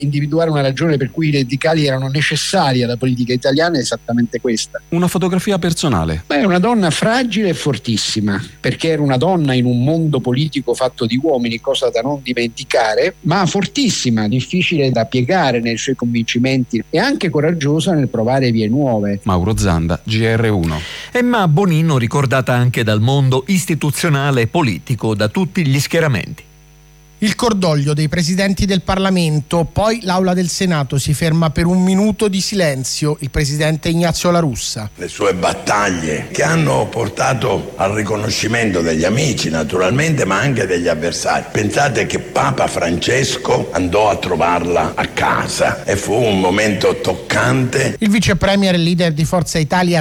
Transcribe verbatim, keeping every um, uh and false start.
individuare una ragione per cui i radicali erano necessari alla politica italiana è esattamente questa. Una fotografia personale. Beh, è una donna fragile e fortissima, perché era una donna in un mondo politico fatto di uomini, cosa da non dimenticare, ma fortissima, difficile da piegare nei suoi convincimenti e anche coraggiosa nel provare vie nuove. Mauro Zanda, G R uno. Emma Bonino, ricordata anche dal mondo istituzionale e politico, da tutti gli schieramenti. Il cordoglio dei presidenti del Parlamento, poi l'Aula del Senato si ferma per un minuto di silenzio. Il presidente Ignazio La Russa. Le sue battaglie che hanno portato al riconoscimento degli amici naturalmente, ma anche degli avversari. Pensate che Papa Francesco andò a trovarla a casa e fu un momento toccante. Il vice premier e leader di Forza Italia